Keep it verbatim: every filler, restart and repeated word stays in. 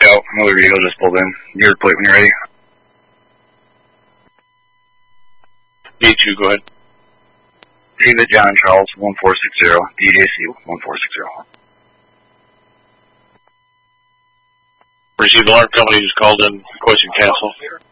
out. Another vehicle just pulled in. Your plate when you're ready. B two, go ahead. David John Charles, one four six zero. D J C, one four six zero. Received alarm company just called in requesting cancel.